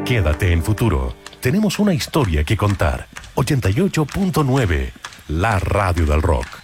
Quédate en Futuro. Tenemos una historia que contar. 88.9, la radio del rock.